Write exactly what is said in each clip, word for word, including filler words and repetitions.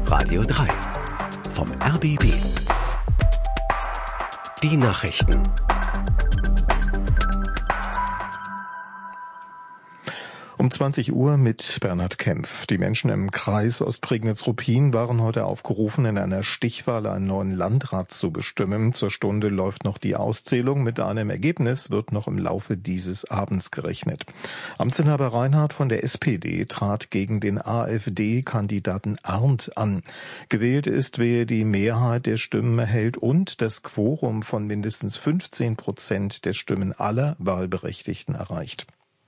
Radio drei vom R B B. Die Nachrichten. Um zwanzig Uhr mit Bernhard Kempf. Die Menschen im Kreis Ostprignitz-Ruppin waren heute aufgerufen, in einer Stichwahl einen neuen Landrat zu bestimmen. Zur Stunde läuft noch die Auszählung. Mit einem Ergebnis wird noch im Laufe dieses Abends gerechnet. Amtsinhaber Reinhardt von der S P D trat gegen den AfD-Kandidaten Arndt an. Gewählt ist, wer die Mehrheit der Stimmen erhält und das Quorum von mindestens fünfzehn Prozent der Stimmen aller Wahlberechtigten erreicht.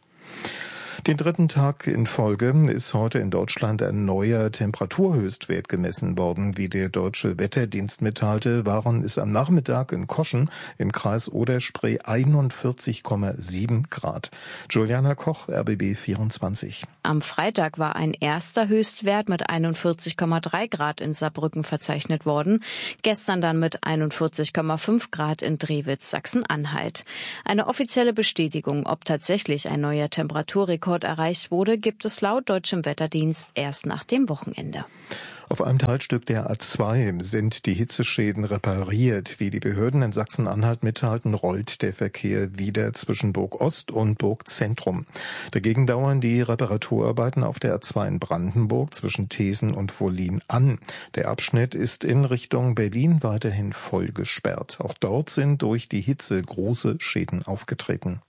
Den dritten Tag in Folge ist heute in Deutschland ein neuer Temperaturhöchstwert gemessen worden. Wie der Deutsche Wetterdienst mitteilte, waren es am Nachmittag in Koschen im Kreis Oder-Spree einundvierzig Komma sieben Grad. Juliana Koch, R B B vierundzwanzig. Am Freitag war ein erster Höchstwert mit einundvierzig Komma drei Grad in Saarbrücken verzeichnet worden. Gestern dann mit einundvierzig Komma fünf Grad in Drewitz, Sachsen-Anhalt. Eine offizielle Bestätigung, ob tatsächlich ein neuer Temperaturrekord erreicht wurde, gibt es laut deutschem Wetterdienst erst nach dem Wochenende. Auf einem Teilstück der A zwei sind die Hitzeschäden repariert. Wie die Behörden in Sachsen-Anhalt mitteilten, rollt der Verkehr wieder zwischen Burg Ost und Burg Zentrum. Dagegen dauern die Reparaturarbeiten auf der A zwei in Brandenburg zwischen Thesen und Wollin an. Der Abschnitt ist in Richtung Berlin weiterhin voll gesperrt. Auch dort sind durch die Hitze große Schäden aufgetreten.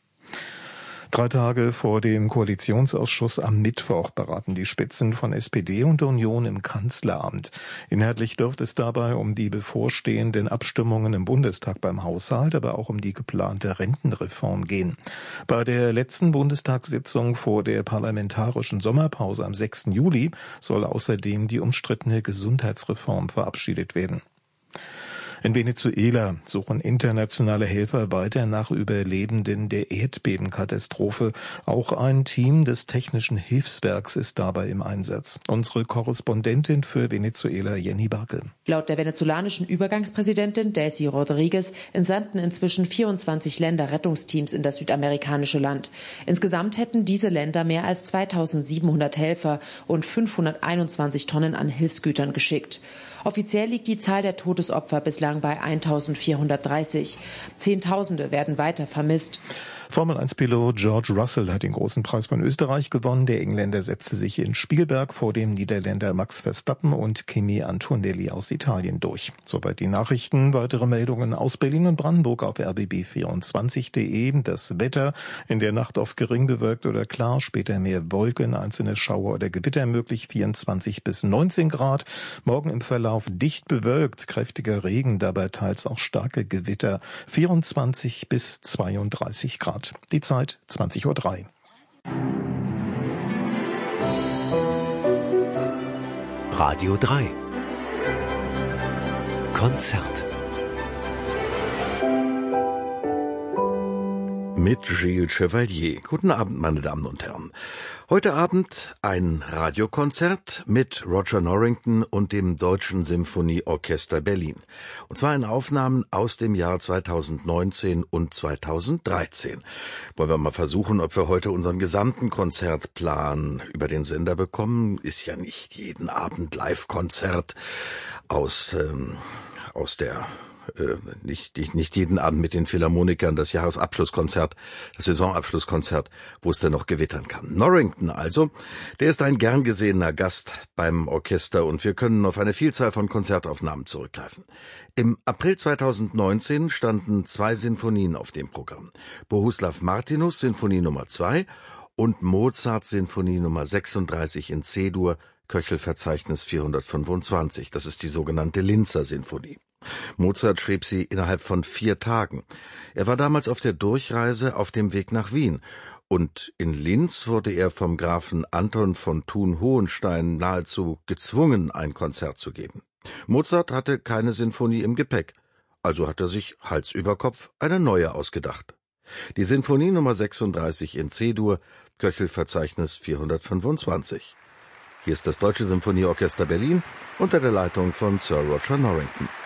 Drei Tage vor dem Koalitionsausschuss am Mittwoch beraten die Spitzen von S P D und Union im Kanzleramt. Inhaltlich dürfte es dabei um die bevorstehenden Abstimmungen im Bundestag beim Haushalt, aber auch um die geplante Rentenreform gehen. Bei der letzten Bundestagssitzung vor der parlamentarischen Sommerpause am sechsten Juli soll außerdem die umstrittene Gesundheitsreform verabschiedet werden. In Venezuela suchen internationale Helfer weiter nach Überlebenden der Erdbebenkatastrophe. Auch ein Team des Technischen Hilfswerks ist dabei im Einsatz. Unsere Korrespondentin für Venezuela, Jenny Barke. Laut der venezolanischen Übergangspräsidentin Daisy Rodriguez entsandten inzwischen vierundzwanzig Länder Rettungsteams in das südamerikanische Land. Insgesamt hätten diese Länder mehr als zweitausendsiebenhundert Helfer und fünfhunderteinundzwanzig Tonnen an Hilfsgütern geschickt. Offiziell liegt die Zahl der Todesopfer bislang bei eintausendvierhundertdreißig. Zehntausende werden weiter vermisst. Formel eins Pilot George Russell hat den großen Preis von Österreich gewonnen. Der Engländer setzte sich in Spielberg vor dem Niederländer Max Verstappen und Kimi Antonelli aus Italien durch. Soweit die Nachrichten. Weitere Meldungen aus Berlin und Brandenburg auf r b b vierundzwanzig punkt d e. Das Wetter in der Nacht oft gering bewölkt oder klar, später mehr Wolken, einzelne Schauer oder Gewitter möglich, vierundzwanzig bis neunzehn Grad. Morgen im Verlauf dicht bewölkt, kräftiger Regen, dabei teils auch starke Gewitter, vierundzwanzig bis zweiunddreißig Grad. Die Zeit zwanzig Uhr drei. Radio drei Konzert mit Gilles Chevalier. Guten Abend, meine Damen und Herren. Heute Abend ein Radiokonzert mit Roger Norrington und dem Deutschen Symphonieorchester Berlin. Und zwar in Aufnahmen aus dem Jahr zweitausendneunzehn und zweitausenddreizehn. Wollen wir mal versuchen, ob wir heute unseren gesamten Konzertplan über den Sender bekommen. Ist ja nicht jeden Abend Live-Konzert aus, ähm, aus der Äh, nicht, nicht, nicht jeden Abend mit den Philharmonikern das Jahresabschlusskonzert, das Saisonabschlusskonzert, wo es dann noch gewittern kann. Norrington also, der ist ein gern gesehener Gast beim Orchester und wir können auf eine Vielzahl von Konzertaufnahmen zurückgreifen. Im April zweitausendneunzehn standen zwei Sinfonien auf dem Programm. Bohuslav Martinus Sinfonie Nummer zwei und Mozarts Sinfonie Nummer sechsunddreißig in C-Dur, Köchelverzeichnis vierhundertfünfundzwanzig. Das ist die sogenannte Linzer Sinfonie. Mozart schrieb sie innerhalb von vier Tagen. Er war damals auf der Durchreise auf dem Weg nach Wien. Und in Linz wurde er vom Grafen Anton von Thun-Hohenstein nahezu gezwungen, ein Konzert zu geben. Mozart hatte keine Sinfonie im Gepäck, also hat er sich Hals über Kopf eine neue ausgedacht. Die Sinfonie Nummer sechsunddreißig in C-Dur, Köchelverzeichnis vierhundertfünfundzwanzig. Hier ist das Deutsche Symphonieorchester Berlin unter der Leitung von Sir Roger Norrington.